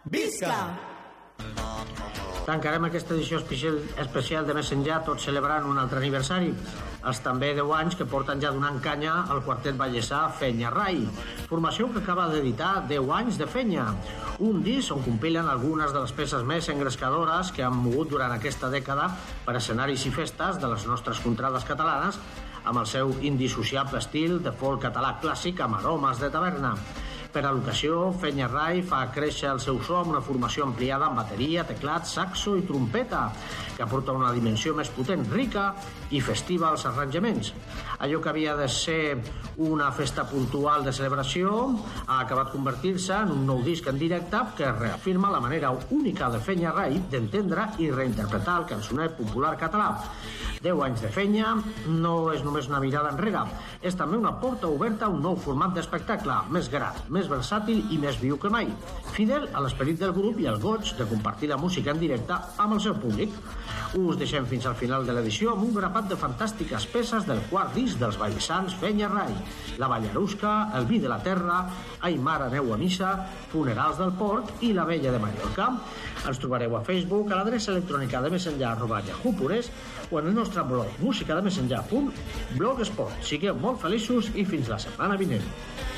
Visca! Tancarem aquesta edició especial de Més Enllà tot celebrant un altre aniversari, els també 10 anys que porten ja donant canya al quartet vallesà Fenya Rai, formació que acaba d'editar 10 anys de Fenya, un disc on compilen algunes de les peces més engrescadores que han mogut durant aquesta dècada per escenaris i festes de les nostres contrades catalanes, amb el seu indissociable estil de folk català clàssic amb aromes de taverna. Per a l'ocasió, Fenya Rai fa créixer el seu so amb una formació ampliada amb bateria, teclat, saxo i trompeta, que aporta una dimensió més potent, rica i festiva als arranjaments. Allò que havia de ser una festa puntual de celebració ha acabat convertir-se en un nou disc en directe que reafirma la manera única de Fenya Rai d'entendre i reinterpretar el cançoner popular català. 10 anys de Fenya no és només una mirada enrere, és també una porta oberta a un nou format d'espectacle, més gran, més versàtil i més viu que mai, fidel a l'esperit del grup i al goig de compartir la música en directe amb el seu públic. Us deixem fins al final de l'edició amb un grapat de fantàstiques peces del quart disc dels vallesans Fenya Rai, La Ballarusca, El vi de la terra, Ai mare aneu a missa, Funerals del porc i La vella de Mallorca. Ens trobareu a Facebook, a l'adreça electrònica de mesenllà@yahoo.es o en el nostre blog musicademesenllà.blogspot. Sigueu molt feliços i fins la setmana vinent.